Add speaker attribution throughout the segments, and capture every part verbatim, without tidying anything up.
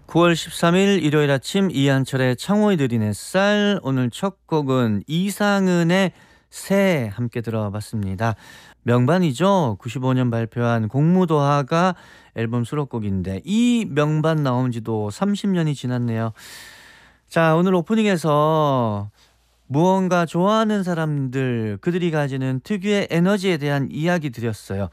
Speaker 1: 구월 십삼일 일요일 아침 이한철의 창호이 느린 햇살. 오늘 첫 곡은 이상은의 새 함께 들어봤습니다. 명반이죠. 구십오 년 발표한 공무도화가 앨범 수록곡인데 이 명반 나온 지도 삼십 년이 지났네요. 자, 오늘 오프닝에서 무언가 좋아하는 사람들, 그들이 가지는 특유의 에너지에 대한 이야기 드렸어요.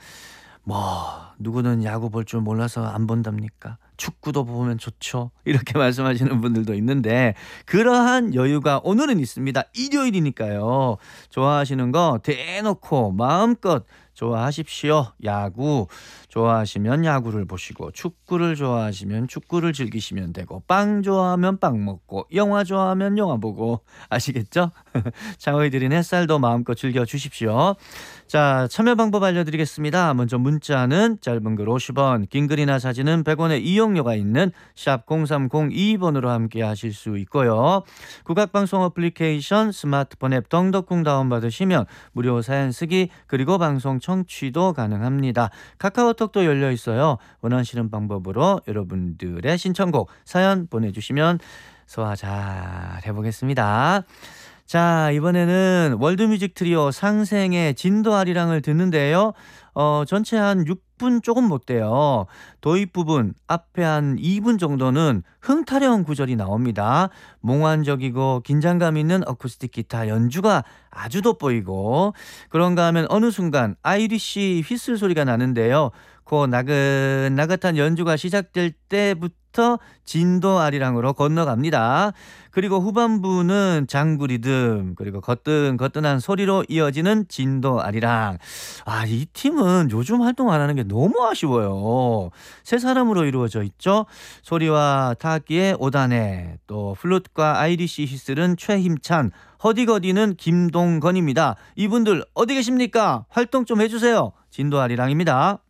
Speaker 1: 뭐 누구는 야구 볼 줄 몰라서 안 본답니까? 축구도 보면 좋죠. 이렇게 말씀하시는 분들도 있는데 그러한 여유가 오늘은 있습니다. 일요일이니까요. 좋아하시는 거 대놓고 마음껏 좋아하십시오. 야구 좋아하시면 야구를 보시고, 축구를 좋아하시면 축구를 즐기시면 되고, 빵 좋아하면 빵 먹고, 영화 좋아하면 영화 보고, 아시겠죠? 창호이 드린 햇살도 마음껏 즐겨주십시오. 자, 참여 방법 알려드리겠습니다. 먼저 문자는 짧은 글 오십 원, 긴 글이나 사진은 백 원의 이용료가 있는 샵 공삼공이 번으로 함께 하실 수 있고요. 국악방송 어플리케이션 스마트폰 앱 덩덕궁 다운받으시면 무료 사연 쓰기 그리고 방송 청취도 가능합니다. 카카오톡도 열려 있어요. 원하시는 방법으로 여러분들의 신청곡 사연 보내주시면 소화 잘 해보겠습니다. 자, 이번에는 월드뮤직 트리오 상생의 진도아리랑을 듣는데요. 어, 전체 한 육 분 조금 못 돼요. 도입 부분 앞에 한 이 분 정도는 흥타령 구절이 나옵니다. 몽환적이고 긴장감 있는 어쿠스틱 기타 연주가 아주 돋보이고, 그런가 하면 어느 순간 아이리쉬 휘슬 소리가 나는데요. 그 나긋나긋한 연주가 시작될 때부터 진도 아리랑으로 건너갑니다. 그리고 후반부는 장구 리듬, 그리고 거뜬거뜬한 소리로 이어지는 진도 아리랑. 아, 이 팀은 요즘 활동 안 하는 게 너무 아쉬워요. 세 사람으로 이루어져 있죠. 소리와 타악기의 오단에, 또 플룻과 아이리쉬 휘슬은 최힘찬, 허디거디는 김동건입니다. 이분들 어디 계십니까? 활동 좀 해주세요. 진도 아리랑입니다.